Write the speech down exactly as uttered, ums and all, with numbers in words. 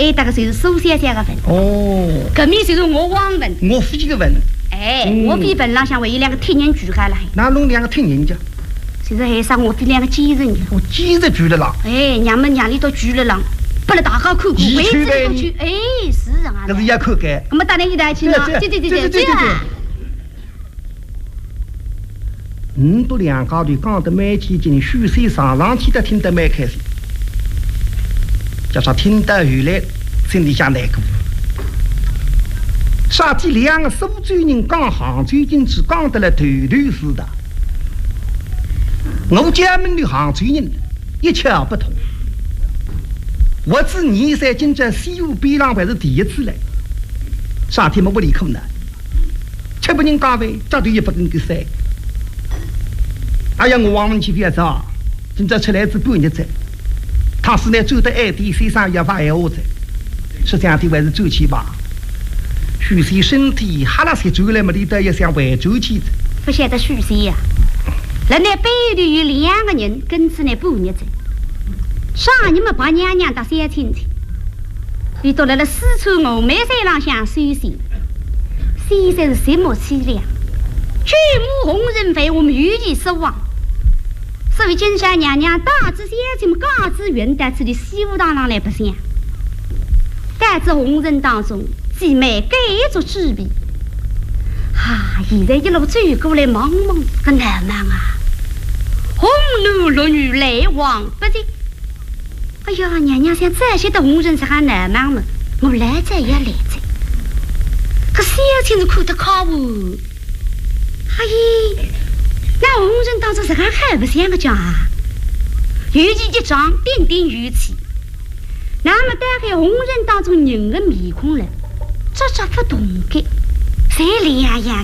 哎，大概就是苏先生的坟。 哦， 搿面就是我王坟。 我夫妻的坟。 哎，嗯、我比坟浪向还有两个铁人举开了。 那弄两个铁人家？ 就是还上我比两个坚人。 我坚人举了浪。 哎，娘们娘里都举了浪，不能大家看过，位置都去。哎，是啊。 那是也看改。 我们大家一起去呢。对对对对对对。 嗯，都两高头讲得蛮起劲，虚岁上上去的听得蛮开心。叫他听得后来心里想难过。啥子两个苏州人讲杭州人只讲得了头头是的。我家门的杭州人一窍不通。我自年三进这西湖边浪还是第一次来。啥天没不离苦呢？七八人讲饭，这都一百人给塞。哎呀，我往门去别走，今朝出来只半日子。倘使呢走到岸地，身上也发闲话子，实际上的还是走去吧。许仙身体哈拉些走来没得得，也想回走去的。 不晓得许仙呀，人家背里有两个人跟着那半日子，上你们把娘娘到三亲戚，遇到了了四川峨眉山浪向休息，先生是什么凄凉？举目红人非我们预计失望。所以金山娘娘大致相信们各自元旦吃的西湖当郎来不想，但在红人当中既没改作之笔。哈、啊，现在一路走过来茫茫个难茫啊，红男绿女来往不尽。哎呀，娘娘想这些的红人是还难茫嘛，我来在也来在，可小亲是看得靠我。哎呀，那红人当中是还看不像个讲啊，语气一张定定语气。那么打开红人当中人的面孔了，这这不懂的，谁脸呀